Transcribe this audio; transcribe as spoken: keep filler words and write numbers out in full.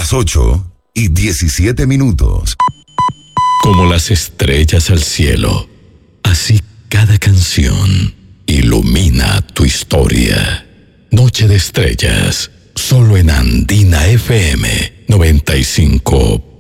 las ocho y diecisiete minutos. Como las estrellas al cielo, así cada canción ilumina tu historia. Noche de Estrellas, solo en Andina F M noventa y cinco